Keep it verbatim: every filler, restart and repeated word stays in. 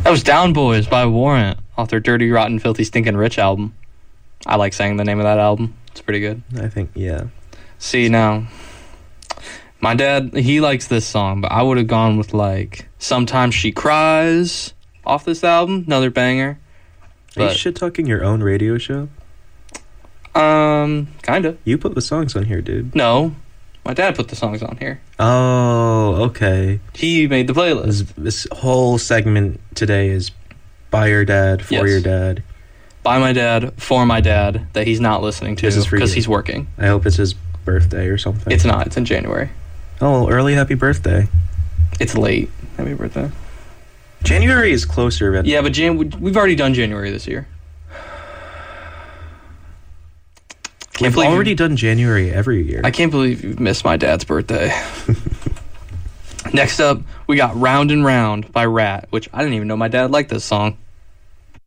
That was Down Boys by Warrant off their Dirty, Rotten, Filthy, Stinkin' Rich album. I like saying the name of that album. It's pretty good. I think, yeah. See, now, my dad, he likes this song, but I would have gone with, like, Sometimes She Cries off this album. Another banger. Are you shit-talking your own radio show? Um, kinda. You put the songs on here, dude. No. My dad put the songs on here. Oh, okay. He made the playlist. This, this whole segment today is by your dad, for Yes. your dad. By my dad, for my dad, that he's not listening to This is for because you. he's working. I hope it's his birthday or something. It's not. It's in January. Oh, well, early happy birthday. It's late. Happy birthday. January is closer. Than Yeah, but Jan- we've already done January this year. Can't We've believe already you- done January every year. I can't believe you missed my dad's birthday. Next up, we got Round and Round by Rat, which I didn't even know my dad liked this song.